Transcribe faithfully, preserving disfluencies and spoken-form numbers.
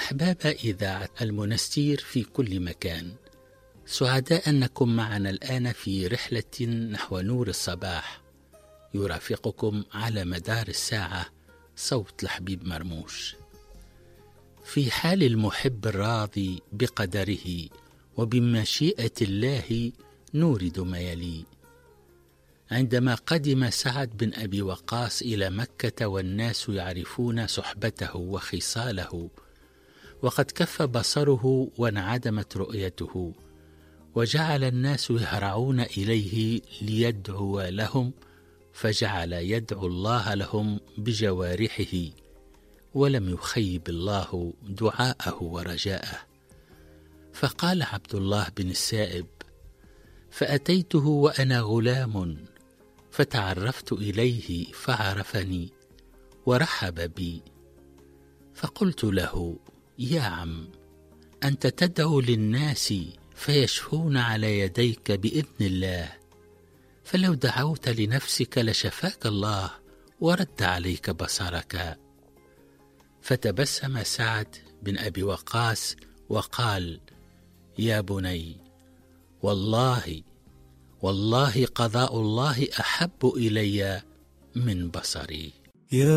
أحباب إذاعة المنستير في كل مكان، سعداء أنكم معنا الآن في رحلة نحو نور الصباح. يرافقكم على مدار الساعة صوت الحبيب مرموش. في حال المحب الراضي بقدره وبمشيئة الله نورد ما يلي. عندما قدم سعد بن أبي وقاص إلى مكة والناس يعرفون صحبته وخصاله، وقد كف بصره وانعدمت رؤيته، وجعل الناس يهرعون إليه ليدعو لهم، فجعل يدعو الله لهم بجوارحه، ولم يخيب الله دعاءه ورجاءه. فقال عبد الله بن السائب: فأتيته وأنا غلام، فتعرفت إليه فعرفني ورحب بي، فقلت له: يا عم، أنت تدعو للناس فيشفون على يديك بإذن الله، فلو دعوت لنفسك لشفاك الله ورد عليك بصرك. فتبسم سعد بن أبي وقاص وقال: يا بني، والله والله قضاء الله أحب إلي من بصري.